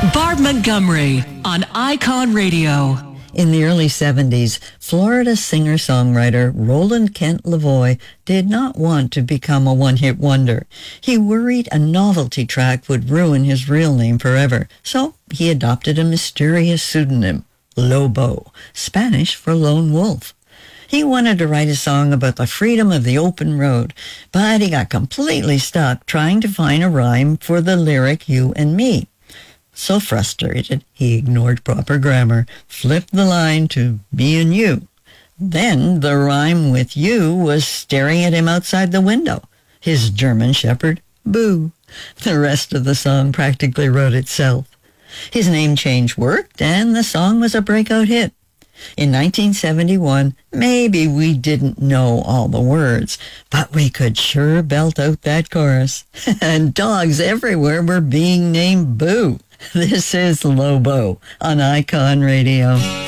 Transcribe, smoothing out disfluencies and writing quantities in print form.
Barb Montgomery on Icon Radio. In the early 70s, Florida singer-songwriter Roland Kent Lavoie did not want to become a one-hit wonder. He worried a novelty track would ruin his real name forever, so he adopted a mysterious pseudonym, Lobo, Spanish for lone wolf. He wanted to write a song about the freedom of the open road, but he got completely stuck trying to find a rhyme for the lyric "you and me." So frustrated, he ignored proper grammar, flipped the line to "me and you." Then the rhyme with "you" was staring at him outside the window. His German shepherd, Boo. The rest of the song practically wrote itself. His name change worked, and the song was a breakout hit. In 1971, maybe we didn't know all the words, but we could sure belt out that chorus. And dogs everywhere were being named Boo. This is Lobo on Icon Radio.